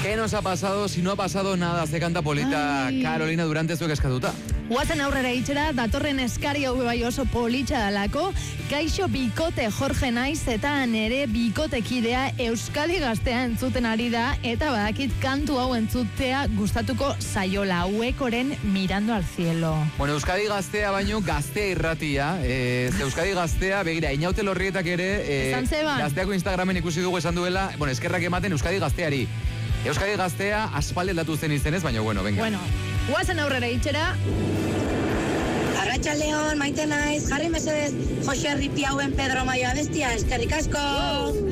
¿Qué nos ha pasado si no ha pasado nada? Ze kanta polita. Ai. Carolina Durante zuek eskatuta. Guazen aurrera itxera, datorren eskari hau bai oso politxa dalako. Kaixo bikote Jorge naiz eta nere bikotekidea Euskadi Gaztea entzuten ari da, eta badakit kantu hau entzutea gustatuko zaiola, Uekoren Mirando al Cielo. Bueno, Euskadi Gaztea baino Gaztea irratia. Euskadi Gaztea, begira, Inaute Lorrietak ere Esan zeban. Gazteako Instagramen ikusi dugu esan duela, bueno, eskerrak ematen Euskadi Gazteari. Euskadi Gaztea aspaldi aldatu zen izenez, baina bueno, venga. Bueno, guazen aurrera itxera. Arratsaldeon, maite naiz, jarri mesedez Jose Ripiauen Pedro Maio abestia, eskerrik asko.